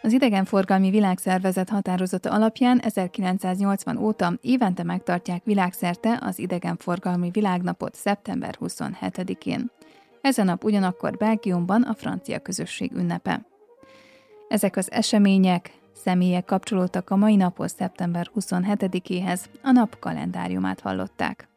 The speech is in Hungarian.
Az Idegenforgalmi Világszervezet határozata alapján 1980 óta évente megtartják világszerte az Idegenforgalmi Világnapot szeptember 27-én. Ez a nap ugyanakkor Belgiumban a francia közösség ünnepe. Ezek az események, személyek kapcsolódtak a mai naphoz szeptember 27-éhez, a nap kalendáriumát hallották.